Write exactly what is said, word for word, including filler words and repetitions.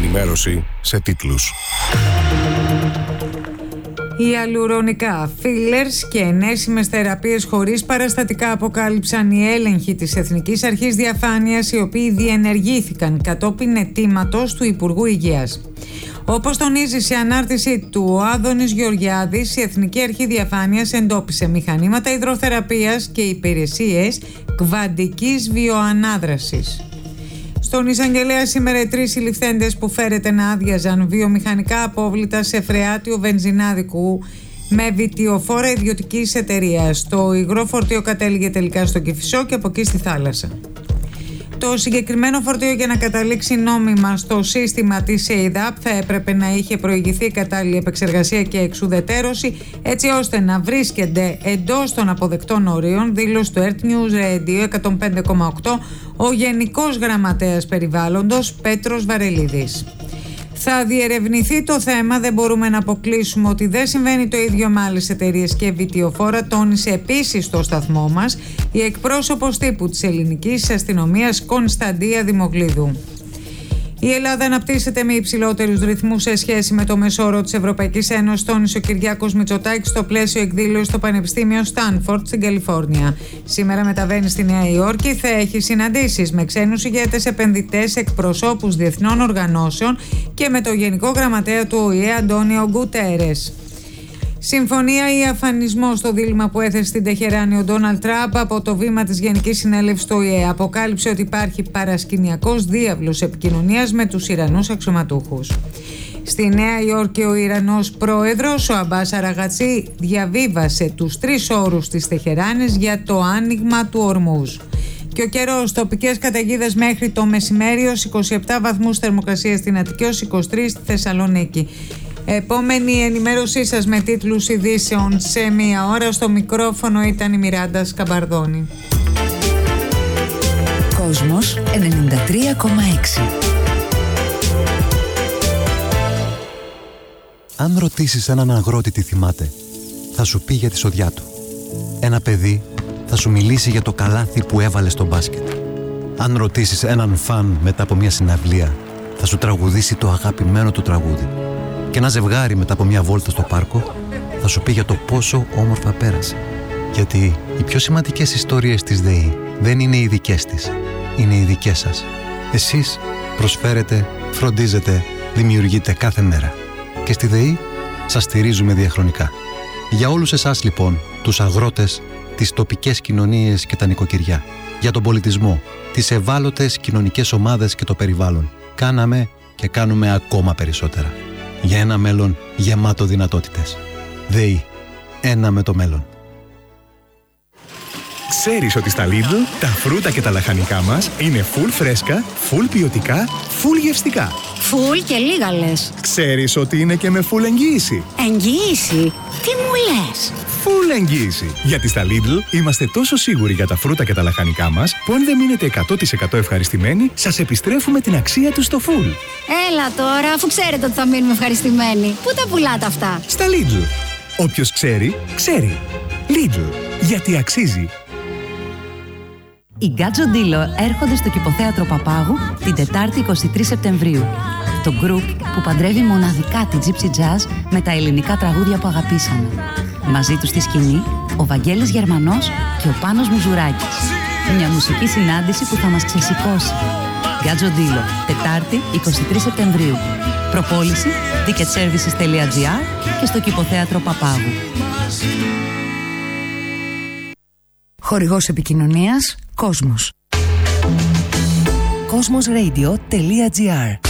ενημέρωση σε τίτλους. Ιαλουρονικά, fillers και ενέσιμες θεραπείες χωρίς παραστατικά αποκάλυψαν οι έλεγχοι της Εθνικής Αρχής Διαφάνειας, οι οποίοι διενεργήθηκαν κατόπιν αιτήματος του Υπουργού Υγείας. Όπως τονίζει σε ανάρτησή του ο Άδωνης Γεωργιάδης, η Εθνική Αρχή Διαφάνειας εντόπισε μηχανήματα υδροθεραπείας και υπηρεσίες κβαντικής βιοανάδρασης. Στον εισαγγελέα σήμερα οι τρεις συλληφθέντες που φέρεται να άδειαζαν βιομηχανικά απόβλητα σε φρεάτιο βενζινάδικου με βιτιοφόρα ιδιωτικής εταιρείας. Το υγρό φορτίο κατέληγε τελικά στο Κηφισό και από εκεί στη θάλασσα. Το συγκεκριμένο φορτίο, για να καταλήξει νόμιμα στο σύστημα της ΕΙΔΑΠ, θα έπρεπε να είχε προηγηθεί κατάλληλη επεξεργασία και εξουδετερώση, έτσι ώστε να βρίσκεται εντός των αποδεκτών ορίων, δήλωσε το Earth News Radio εκατόν πέντε κόμμα οκτώ ο Γενικός Γραμματέας Περιβάλλοντος Πέτρος Βαρελίδης. Θα διερευνηθεί το θέμα, δεν μπορούμε να αποκλείσουμε ότι δεν συμβαίνει το ίδιο με άλλες εταιρείες και βιτιοφόρα, τόνισε επίσης στο σταθμό μας η εκπρόσωπος τύπου της ελληνικής αστυνομίας Κωνσταντία Δημογλίδου. Η Ελλάδα αναπτύσσεται με υψηλότερους ρυθμούς σε σχέση με το μεσόωρο της Ευρωπαϊκής Ένωσης, τόνισε ο Κυριάκος Μητσοτάκης στο πλαίσιο εκδήλωσης στο Πανεπιστήμιο Στάνφορντ στην Καλιφόρνια. Σήμερα μεταβαίνει στη Νέα Υόρκη, θα έχει συναντήσεις με ξένους ηγέτες, επενδυτές, εκπροσώπους διεθνών οργανώσεων και με το Γενικό Γραμματέα του Ο Η Ε Αντώνιο Γκουτέρες. Συμφωνία ή αφανισμός στο δίλημμα που έθεσε στην Τεχεράνη ο Ντόναλντ Τραμπ από το βήμα της Γενικής Συνέλευσης του Ο Η Ε. Αποκάλυψε ότι υπάρχει παρασκηνιακός διάβλος επικοινωνίας με τους Ιρανούς αξιωματούχους. Στη Νέα Υόρκη ο Ιρανός πρόεδρος, ο Αμπάς Αραγατσί, διαβίβασε τους τρεις όρους της Τεχεράνης για το άνοιγμα του Ορμούζ. Και ο καιρός, τοπικές καταιγίδες μέχρι το μεσημέρι ως είκοσι επτά βαθμούς θερμοκρασία στην Αττική, ως είκοσι τρεις στη Θεσσαλονίκη. Επόμενη ενημέρωσή σας με τίτλους ειδήσεων σε μία ώρα. Στο μικρόφωνο ήταν η Μιράντα Σκαμπαρδόνη. Κόσμος ενενήντα τρία κόμμα έξι. Αν ρωτήσεις έναν αγρότη τι θυμάται, θα σου πει για τη σοδιά του. Ένα παιδί θα σου μιλήσει για το καλάθι που έβαλε στο μπάσκετ. Αν ρωτήσεις έναν φαν μετά από μια συναυλία, θα σου τραγουδήσει το αγαπημένο του τραγούδι. Και ένα ζευγάρι μετά από μια βόλτα στο πάρκο θα σου πει για το πόσο όμορφα πέρασε. Γιατί οι πιο σημαντικές ιστορίες της ΔΕΗ δεν είναι οι δικές της, είναι οι δικές σας. Εσείς προσφέρετε, φροντίζετε, δημιουργείτε κάθε μέρα. Και στη ΔΕΗ σας στηρίζουμε διαχρονικά. Για όλους εσάς λοιπόν, τους αγρότες, τις τοπικές κοινωνίες και τα νοικοκυριά, για τον πολιτισμό, τις ευάλωτες κοινωνικές ομάδες και το περιβάλλον, κάναμε και κάνουμε ακόμα περισσότερα. Για ένα μέλλον γεμάτο δυνατότητες. ΔΕΗ. Ένα με το μέλλον. Ξέρεις ότι στα Lidl τα φρούτα και τα λαχανικά μας είναι full φρέσκα, full ποιοτικά, full γευστικά. Full και λίγα λες. Ξέρεις ότι είναι και με full εγγύηση. Εγγύηση? Τι μου λες? Full εγγύηση. Γιατί στα Lidl είμαστε τόσο σίγουροι για τα φρούτα και τα λαχανικά μας, που αν δεν μείνετε εκατό τοις εκατό ευχαριστημένοι, σας επιστρέφουμε την αξία τους στο full. Έλα τώρα, αφού ξέρετε ότι θα μείνουμε ευχαριστημένοι. Πού τα πουλάτε αυτά? Στα Lidl. Όποιος ξέρει, ξέρει. Lidl. Γιατί αξίζει. Οι Γκάτζο Ντίλο έρχονται στο Κηποθέατρο Παπάγου την Τετάρτη εικοστή τρίτη Σεπτεμβρίου. Το γκρουπ που παντρεύει μοναδικά τη Gypsy Jazz με τα ελληνικά τραγούδια που αγαπήσαμε. Μαζί τους στη σκηνή ο Βαγγέλης Γερμανός και ο Πάνος Μουζουράκης. Μια μουσική συνάντηση που θα μας ξεσηκώσει. Γκάτζο Ντίλο, Τετάρτη εικοστή τρίτη Σεπτεμβρίου. Προπόληση ticket services τελεία τζι άρ και στο Κηποθέατρο Παπάγου. Χορηγός επικοινωνίας Κόσμος. κόσμος ρέιντιο τελεία τζι άρ